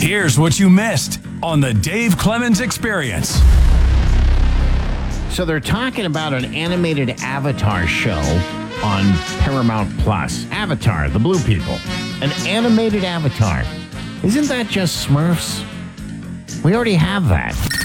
Here's what you missed on the Dave Clemens Experience. So they're talking about an animated Avatar show on Paramount Plus. Avatar, the blue people. An animated Avatar. Isn't that just Smurfs? We already have that.